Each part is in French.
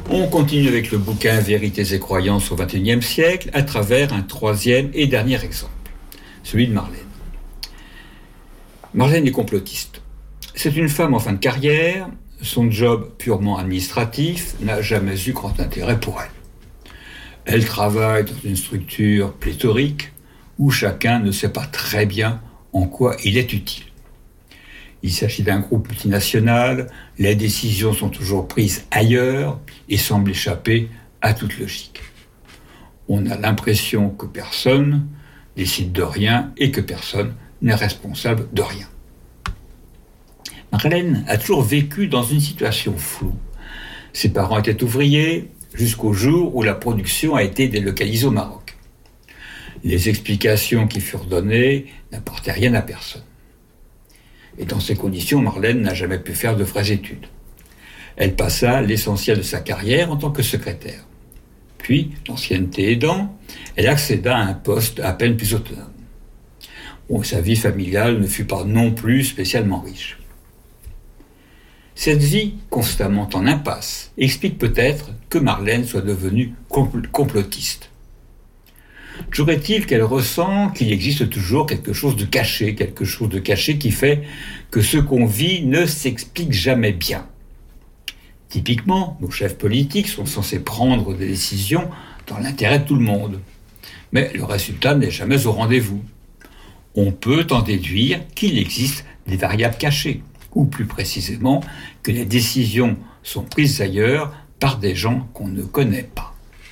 On continue avec le bouquin Vérités et croyances au XXIe siècle à travers un troisième et dernier exemple, celui de Marlène. Marlène est complotiste. C'est une femme en fin de carrière. Son job purement administratif n'a jamais eu grand intérêt pour elle. Elle travaille dans une structure pléthorique où chacun ne sait pas très bien en quoi il est utile. Il s'agit d'un groupe multinational, les décisions sont toujours prises ailleurs et semblent échapper à toute logique. On a l'impression que personne décide de rien et que personne n'est responsable de rien. Marlène a toujours vécu dans une situation floue. Ses parents étaient ouvriers jusqu'au jour où la production a été délocalisée au Maroc. Les explications qui furent données n'apportaient rien à personne. Et dans ces conditions, Marlène n'a jamais pu faire de vraies études. Elle passa l'essentiel de sa carrière en tant que secrétaire. Puis, l'ancienneté aidant, elle accéda à un poste à peine plus autonome. Sa vie familiale ne fut pas non plus spécialement riche. Cette vie constamment en impasse explique peut-être que Marlène soit devenue complotiste. Toujours est-il qu'elle ressent qu'il existe toujours quelque chose de caché qui fait que ce qu'on vit ne s'explique jamais bien. Typiquement, nos chefs politiques sont censés prendre des décisions dans l'intérêt de tout le monde. Mais le résultat n'est jamais au rendez-vous. On peut en déduire qu'il existe des variables cachées, ou plus précisément, que les décisions sont prises ailleurs par des gens qu'on ne connaît pas.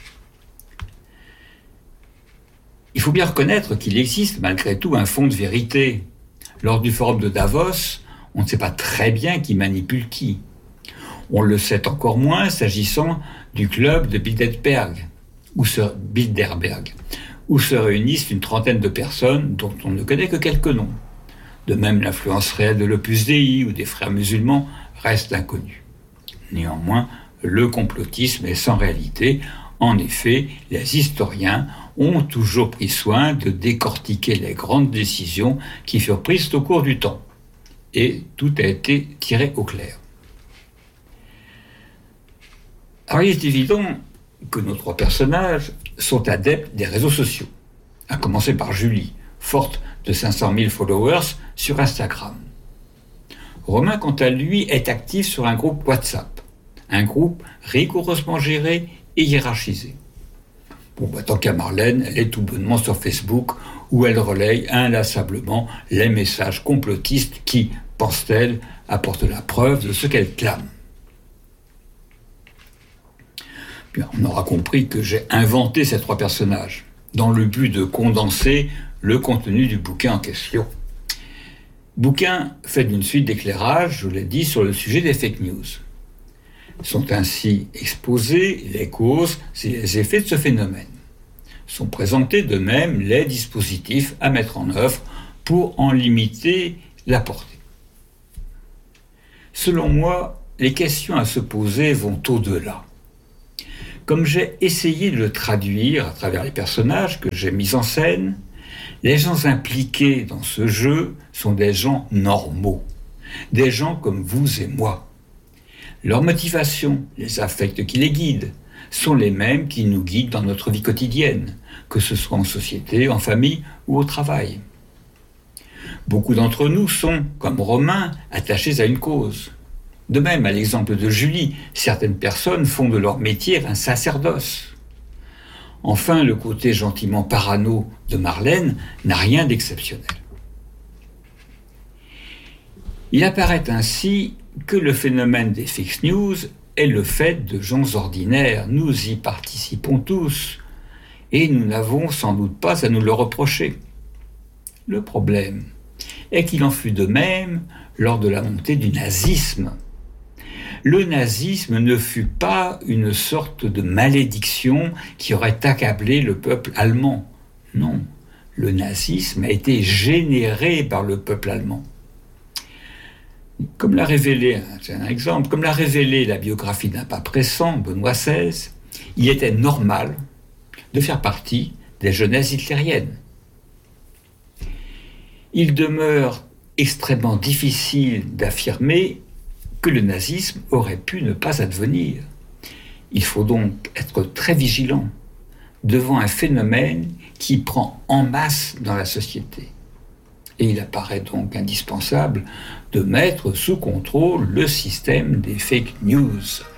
Il faut bien reconnaître qu'il existe malgré tout un fond de vérité. Lors du forum de Davos, on ne sait pas très bien qui manipule qui. On le sait encore moins s'agissant du club de Bilderberg, où se réunissent une trentaine de personnes dont on ne connaît que quelques noms. De même, l'influence réelle de l'Opus Dei ou des frères musulmans reste inconnue. Néanmoins, le complotisme est sans réalité. En effet, les historiens ont toujours pris soin de décortiquer les grandes décisions qui furent prises au cours du temps. Et tout a été tiré au clair. Alors, il est évident que nos trois personnages sont adeptes des réseaux sociaux, à commencer par Julie, forte de 500 000 followers sur Instagram. Romain, quant à lui, est actif sur un groupe WhatsApp, un groupe rigoureusement géré et hiérarchisé. Tant qu'à Marlène, elle est tout bonnement sur Facebook, où elle relaye inlassablement les messages complotistes qui, pense-t-elle, apportent la preuve de ce qu'elle clame. Bien, on aura compris que j'ai inventé ces trois personnages, dans le but de condenser le contenu du bouquin en question. Bouquin fait d'une suite d'éclairages, je l'ai dit, sur le sujet des fake news. Sont ainsi exposées les causes et les effets de ce phénomène. Sont présentés de même les dispositifs à mettre en œuvre pour en limiter la portée. Selon moi, les questions à se poser vont au-delà. Comme j'ai essayé de le traduire à travers les personnages que j'ai mis en scène, les gens impliqués dans ce jeu sont des gens normaux, des gens comme vous et moi. Leurs motivations, les affects qui les guident, sont les mêmes qui nous guident dans notre vie quotidienne, que ce soit en société, en famille ou au travail. Beaucoup d'entre nous sont, comme Romain, attachés à une cause. De même, à l'exemple de Julie, certaines personnes font de leur métier un sacerdoce. Enfin, le côté gentiment parano de Marlène n'a rien d'exceptionnel. Il apparaît ainsi que le phénomène des fake news est le fait de gens ordinaires. Nous y participons tous et nous n'avons sans doute pas à nous le reprocher. Le problème est qu'il en fut de même lors de la montée du nazisme. Le nazisme ne fut pas une sorte de malédiction qui aurait accablé le peuple allemand. Non, le nazisme a été généré par le peuple allemand. Comme l'a révélé, c'est un exemple, comme l'a révélé la biographie d'un pape récent, Benoît XVI, il était normal de faire partie des jeunesses hitlériennes. Il demeure extrêmement difficile d'affirmer que le nazisme aurait pu ne pas advenir. Il faut donc être très vigilant devant un phénomène qui prend en masse dans la société. Et il apparaît donc indispensable de mettre sous contrôle le système des fake news.